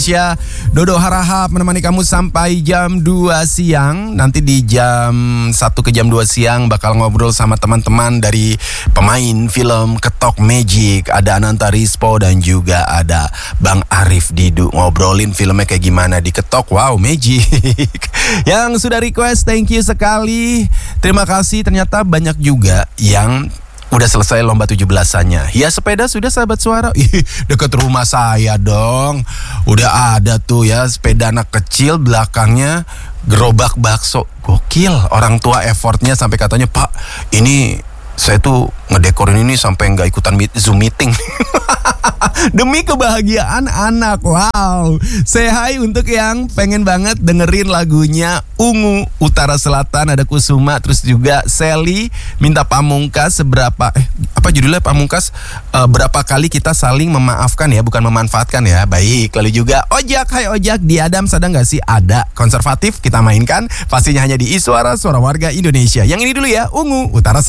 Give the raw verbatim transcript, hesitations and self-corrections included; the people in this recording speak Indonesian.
Indonesia. Dodo harahap menemani kamu sampai jam dua siang. Nanti di jam satu ke jam dua siang bakal ngobrol sama teman-teman dari pemain film Ketok Magic. Ada Ananta Rispo dan juga ada Bang Arif Didu. Ngobrolin filmnya kayak gimana di Ketok. Wow, Magic. Yang sudah request, thank you sekali. Terima kasih. Ternyata banyak juga yang udah selesai lomba tujuh belasannya. Hias sepeda sudah sahabat suara. Ih, deket rumah saya dong. Udah ada tuh ya sepeda anak kecil, belakangnya gerobak bakso. Gokil, orang tua effortnya sampai katanya, "Pak, ini saya tuh ngedekorin ini sampai nggak ikutan meet, Zoom meeting." Demi kebahagiaan anak. Wow. Say hi untuk yang pengen banget dengerin lagunya Ungu. Utara Selatan ada Kusuma. Terus juga Sally minta Pamungkas. Seberapa eh apa judulnya Pamungkas? E, berapa kali kita saling memaafkan ya, bukan memanfaatkan ya. Baik. Lalu juga Ojak. Hai Ojak, di Adam ada nggak sih? Ada. Konservatif kita mainkan. Pastinya hanya di Iswara, Suara Warga Indonesia. Yang ini dulu ya, Ungu Utara Selatan.